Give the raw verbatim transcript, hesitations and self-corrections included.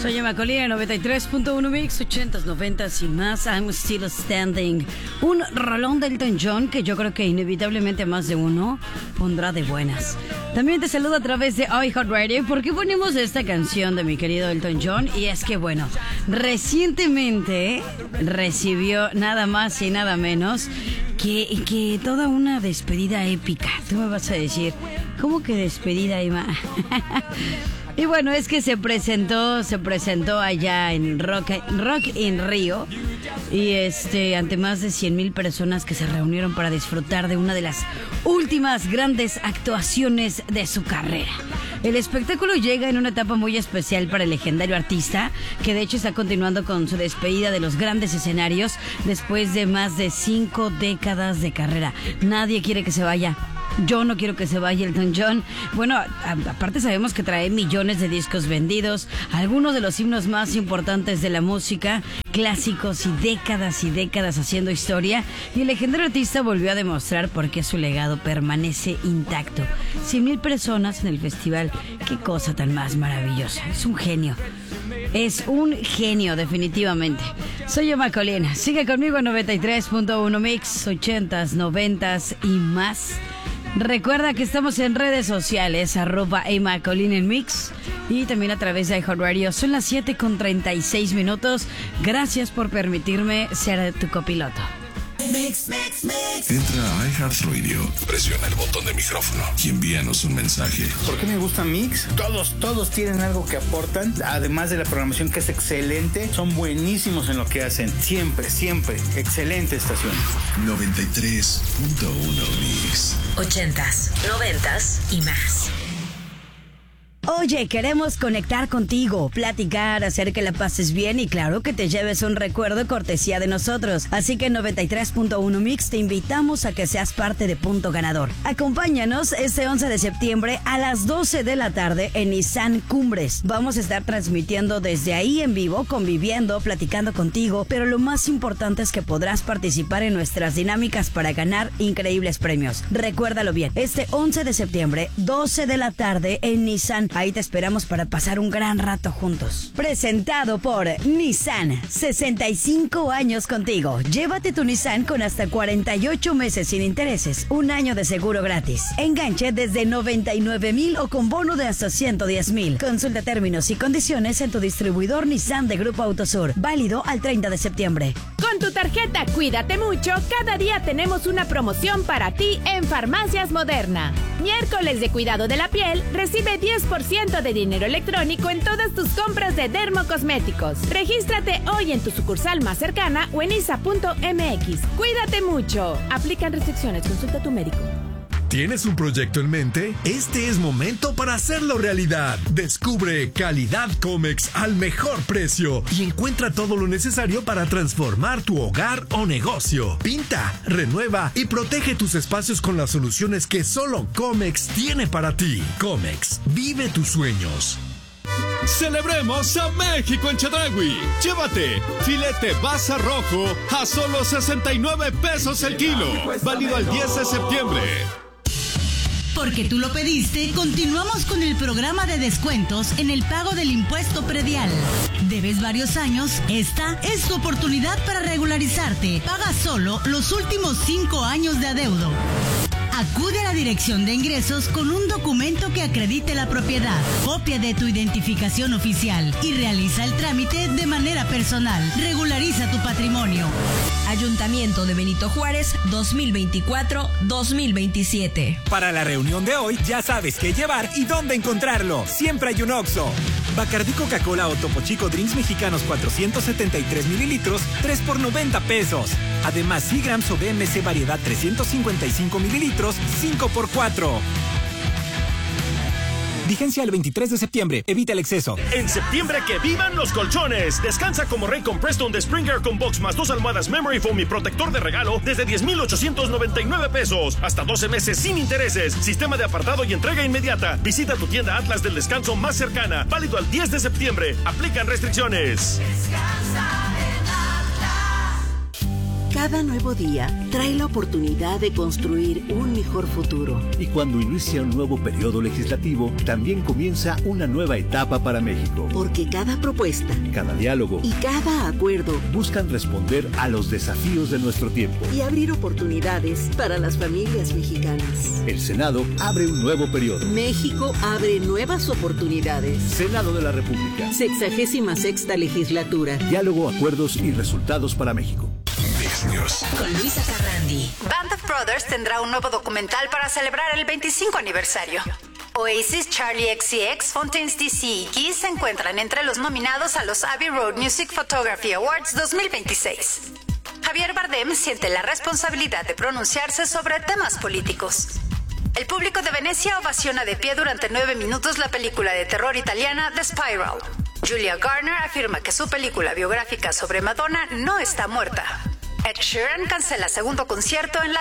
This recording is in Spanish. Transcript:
Soy Emma Colina, noventa y tres punto uno Mix, ochentas, noventas y más. I'm Still Standing. Un rolón de Elton John que yo creo que inevitablemente más de uno pondrá de buenas. También te saludo a través de iHeartRadio. ¿Por qué ponemos esta canción de mi querido Elton John? Y es que, bueno, recientemente recibió nada más y nada menos que, que toda una despedida épica. Tú me vas a decir, ¿cómo que despedida, Emma? Y bueno, es que se presentó, se presentó allá en Rock, Rock in Rio y este ante más de cien mil personas que se reunieron para disfrutar de una de las últimas grandes actuaciones de su carrera. El espectáculo llega en una etapa muy especial para el legendario artista, que de hecho está continuando con su despedida de los grandes escenarios después de más de cinco décadas de carrera. Nadie quiere que se vaya. Yo no quiero que se vaya Elton John. Bueno, a, aparte sabemos que trae millones de discos vendidos, algunos de los himnos más importantes de la música, clásicos y décadas y décadas haciendo historia. Y el legendario artista volvió a demostrar por qué su legado permanece intacto. cien mil personas en el festival. Qué cosa tan más maravillosa. Es un genio. Es un genio, definitivamente. Soy Emma Colina. Sigue conmigo en noventa y tres punto uno Mix, ochentas, noventas y más. Recuerda que estamos en redes sociales, arroba Emma Colina en Mix, y también a través de iHeartRadio. Son las siete con treinta y seis minutos. Gracias por permitirme ser tu copiloto. Mix, mix, mix. Entra a iHeartRadio, presiona el botón de micrófono y envíanos un mensaje. ¿Por qué me gusta Mix? Todos, todos tienen algo que aportan, además de la programación que es excelente. Son buenísimos en lo que hacen, siempre, siempre. Excelente estación. noventa y tres punto uno Mix. Ochentas, noventas y más. Oye, queremos conectar contigo, platicar, hacer que la pases bien y claro que te lleves un recuerdo cortesía de nosotros. Así que en noventa y tres punto uno Mix te invitamos a que seas parte de Punto Ganador. Acompáñanos este once de septiembre a las doce de la tarde en Nissan Cumbres. Vamos a estar transmitiendo desde ahí en vivo, conviviendo, platicando contigo, pero lo más importante es que podrás participar en nuestras dinámicas para ganar increíbles premios. Recuérdalo bien, este once de septiembre, doce de la tarde en Nissan. Ahí te esperamos para pasar un gran rato juntos. Presentado por Nissan. sesenta y cinco años contigo. Llévate tu Nissan con hasta cuarenta y ocho meses sin intereses. Un año de seguro gratis. Enganche desde noventa y nueve mil o con bono de hasta ciento diez mil. Consulta términos y condiciones en tu distribuidor Nissan de Grupo Autosur. Válido al treinta de septiembre. Con tu tarjeta Cuídate Mucho, cada día tenemos una promoción para ti en Farmacias Moderna. Miércoles de cuidado de la piel, recibe diez por ciento de dinero electrónico en todas tus compras de dermocosméticos. Regístrate hoy en tu sucursal más cercana o en isa punto m x. Cuídate mucho. Aplican restricciones. Consulta a tu médico. ¿Tienes un proyecto en mente? Este es momento para hacerlo realidad. Descubre Calidad Comex al mejor precio y encuentra todo lo necesario para transformar tu hogar o negocio. Pinta, renueva y protege tus espacios con las soluciones que solo Comex tiene para ti. Comex, vive tus sueños. ¡Celebremos a México en Chedraui! Llévate filete basa rojo a solo sesenta y nueve pesos el kilo. Válido al diez de septiembre. Porque tú lo pediste, continuamos con el programa de descuentos en el pago del impuesto predial. ¿Debes varios años? Esta es tu oportunidad para regularizarte. Paga solo los últimos cinco años de adeudo. Acude a la Dirección de Ingresos con un documento que acredite la propiedad, copia de tu identificación oficial y realiza el trámite de manera personal. Regulariza tu patrimonio. Ayuntamiento de Benito Juárez, dos mil veinticuatro a dos mil veintisiete. Para la reunión de hoy, ya sabes qué llevar y dónde encontrarlo. Siempre hay un Oxxo. Bacardí Coca-Cola o Topo Chico Drinks Mexicanos cuatrocientos setenta y tres mililitros, tres por noventa pesos. Además, Seagrams o B M C Variedad trescientos cincuenta y cinco mililitros, cinco por cuatro. Vigencia el veintitrés de septiembre. Evita el exceso. En septiembre, que vivan los colchones. Descansa como rey con Preston de Springer con box más dos almohadas Memory Foam y protector de regalo desde diez mil ochocientos noventa y nueve pesos. Hasta doce meses sin intereses. Sistema de apartado y entrega inmediata. Visita tu tienda Atlas del Descanso más cercana. Válido al diez de septiembre. Aplican restricciones. Descansa en Atlas. Cada nuevo día trae la oportunidad de construir un mejor futuro. Y cuando inicia un nuevo periodo legislativo, también comienza una nueva etapa para México. Porque cada propuesta, cada diálogo y cada acuerdo buscan responder a los desafíos de nuestro tiempo y abrir oportunidades para las familias mexicanas. El Senado abre un nuevo periodo. México abre nuevas oportunidades. Senado de la República. Sexagésima sexta legislatura. Diálogo, acuerdos y resultados para México. Con Luisa Carrandi. Band of Brothers tendrá un nuevo documental para celebrar el veinticinco aniversario. Oasis, Charlie X C X, Fontaines D C y Kiss se encuentran entre los nominados a los Abbey Road Music Photography Awards dos mil veintiséis. Javier Bardem siente la responsabilidad de pronunciarse sobre temas políticos. El público de Venecia ovaciona de pie durante nueve minutos la película de terror italiana The Spiral. Julia Garner afirma que su película biográfica sobre Madonna no está muerta. Ed Sheeran cancela segundo concierto en la